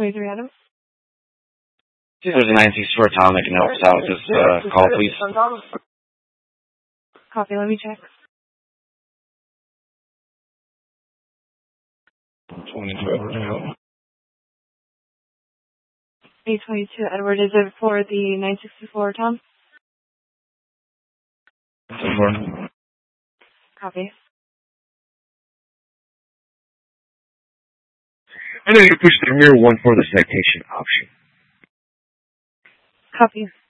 23 Adams. There's a 964 Tom that can help us out with this call, please. Copy, let me check. 822 Edward, is it for the 964 Tom? Copy. I know you push the mirror one for the citation option. Copy.